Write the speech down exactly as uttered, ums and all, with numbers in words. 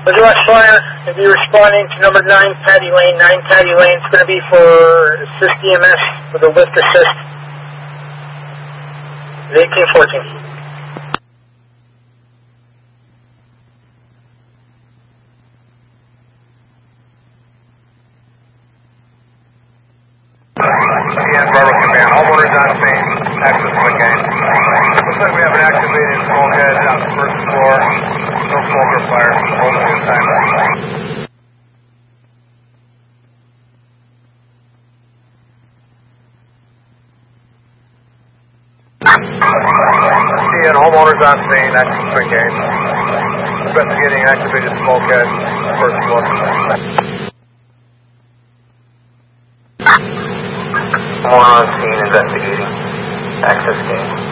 West Flyer, if you're responding to number nine Patty Lane, nine Patty Lane, it's going to be for Assist E M S with a lift assist. eighteen fourteen. Yeah, Bravo Command, all motors on scene, access to the game. Looks like we have an activated smoke head on the first floor. No smoke or fire, only in time. And homeowners on scene, access to the game. Investigating activated smoke head, first floor. Homeowner on scene, investigating access game.